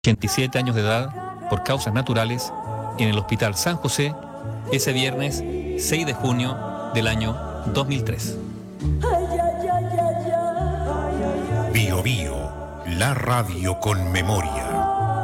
87 años de edad por causas naturales en el Hospital San José ese viernes 6 de junio del año 2003. Bio Bio, la radio con memoria.